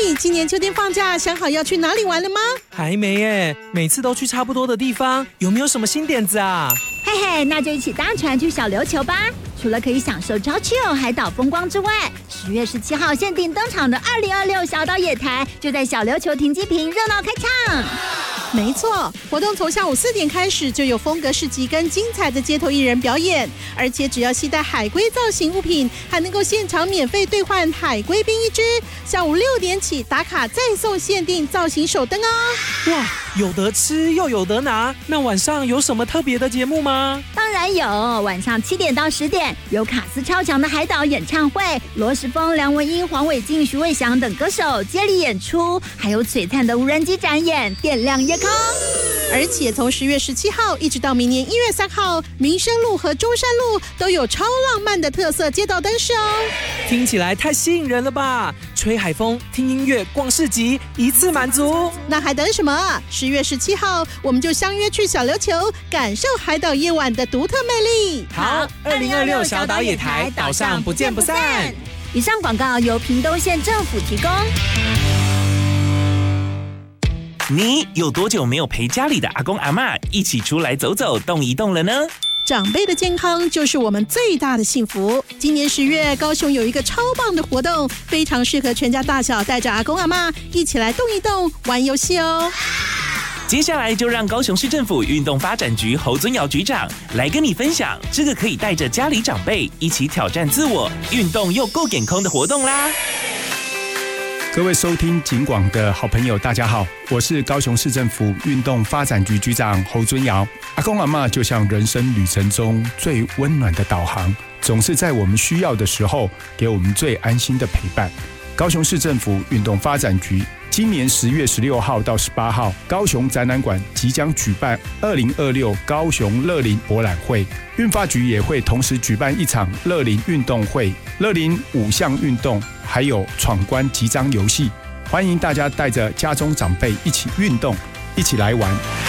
你今年秋天放假想好要去哪里玩了吗？ 还没耶，每次都去差不多的地方，有没有什么新点子啊？ 嘿嘿，那就一起搭船去小琉球吧。除了可以享受超 chill 海岛风光之外，10月17号限定登场的2026小岛野台就在小琉球停机坪热闹开唱。 没错，活动从下午4点开始，就有风格市集跟精彩的街头艺人表演，而且只要携带海龟造型物品，还能够现场免费兑换海龟冰1只。下午6点起打卡再送限定造型手灯哦！ 哇，有得吃又有得拿，那晚上有什么特别的节目吗？ 当然有，晚上7点到10点有卡斯超强的海岛演唱会，罗时丰、梁文音、黄伟晋、徐伟翔等歌手接力演出，还有璀璨的无人机展演，点亮夜空。 而且从10月17号一直到明年1月3号，民生路和中山路都有超浪漫的特色街道灯饰哦。 听起来太吸引人了吧！吹海风、听音乐、逛市集，一次满足。 那还等什么？10月17号，我们就相约去小琉球，感受海岛夜晚的独特魅力。 好，2026小岛野台，岛上不见不散。 以上广告由屏东县政府提供。 你有多久没有陪家里的阿公阿嬷一起出来走走动一动了呢？ 长辈的健康就是我们最大的幸福。今年10月，高雄有一个超棒的活动，非常适合全家大小带着阿公阿嬷一起来动一动、玩游戏哦。 接下来就让高雄市政府运动发展局侯尊尧局长来跟你分享这个可以带着家里长辈一起挑战自我、运动又够健康的活动啦。 各位收听警广的好朋友，大家好，我是高雄市政府运动发展局局长侯尊尧。阿公阿嬷就像人生旅程中最温暖的导航，总是在我们需要的时候给我们最安心的陪伴。高雄市政府运动发展局今年10月16号到18号，高雄展览馆即将举办2026高雄乐龄博览会，运发局也会同时举办一场乐龄运动会，乐龄5项运动，还有闯关集章游戏，欢迎大家带着家中长辈一起运动，一起来玩。